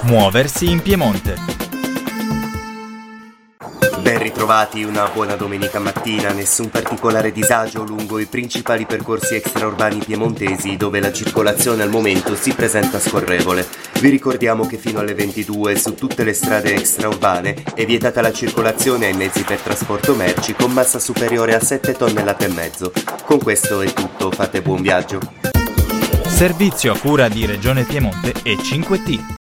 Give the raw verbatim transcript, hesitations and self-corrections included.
Muoversi in Piemonte. Ben ritrovati, una buona domenica mattina, nessun particolare disagio lungo i principali percorsi extraurbani piemontesi dove la circolazione al momento si presenta scorrevole. Vi ricordiamo che fino alle ventidue su tutte le strade extraurbane è vietata la circolazione ai mezzi per trasporto merci con massa superiore a sette tonnellate e mezzo. Con questo è tutto, fate buon viaggio. Servizio a cura di Regione Piemonte e cinque T.